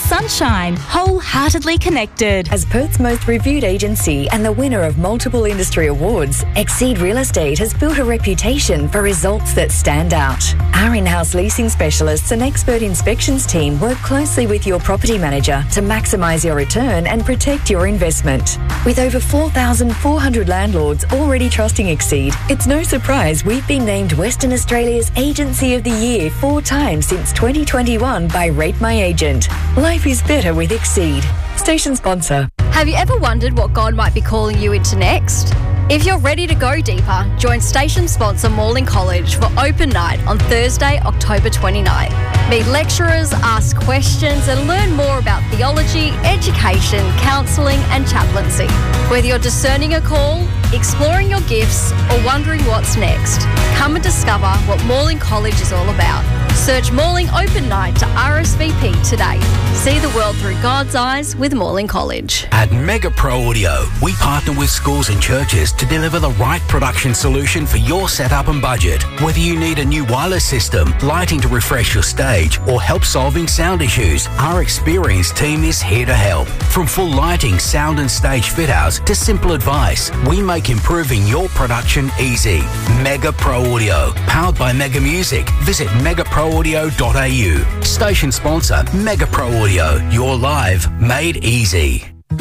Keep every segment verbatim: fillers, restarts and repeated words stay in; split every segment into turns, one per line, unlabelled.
sunshine, wholeheartedly connected.
As Perth's most reviewed agency and the winner of multiple industry awards, Exceed Real Estate has built a reputation for results that stand out. Our in-house leasing specialists and expert inspections team work closely with your property manager to maximise your return and protect your investment. With over four thousand four hundred landlords already trusting Exceed, it's no surprise we've been named Western Australia's Agency of the Year four times since twenty twenty-one by Rate My Agent. Life is better with Exceed. Station sponsor.
Have you ever wondered what God might be calling you into next? If you're ready to go deeper, join station sponsor Morling College for Open Night on Thursday, October twenty-ninth. Meet lecturers, ask questions and learn more about theology, education, counselling and chaplaincy. Whether you're discerning a call, exploring your gifts or wondering what's next, come and discover what Morling College is all about. Search Morling Open Night to R S V P today. See the world through God's eyes with Morling College.
At Mega Pro Audio, we partner with schools and churches to deliver the right production solution for your setup and budget. Whether you need a new wireless system, lighting to refresh your stage, or help solving sound issues, our experienced team is here to help. From full lighting, sound and stage fit outs to simple advice, we make improving your production easy. Mega Pro Audio, powered by Mega Music. Visit mega pro audio dot a u. Station sponsor Mega Pro Audio, your live made easy.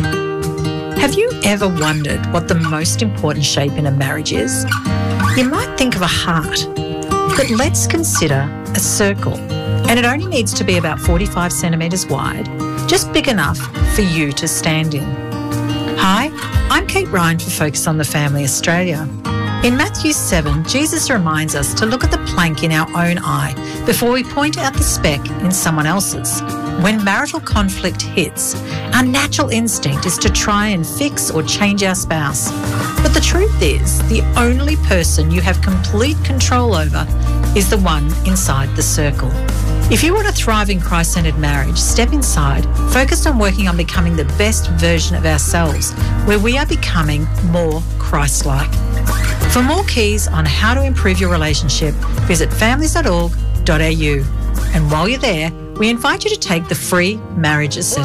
Have you ever wondered what the most important shape in a marriage is? You might think of a heart, but let's consider a circle. And it only needs to be about forty-five centimetres wide, just big enough for you to stand in. Hi, I'm Kate Ryan for Focus on the Family Australia. In Matthew seven, Jesus reminds us to look at the plank in our own eye before we point out the speck in someone else's. When marital conflict hits, our natural instinct is to try and fix or change our spouse. But the truth is, the only person you have complete control over is the one inside the circle. If you want a thriving Christ-centred marriage, step inside, focused on working on becoming the best version of ourselves, where we are becoming more Christ-like. For more keys on how to improve your relationship, visit families dot org dot a u. And while you're there, we invite you to take the free marriage assessment.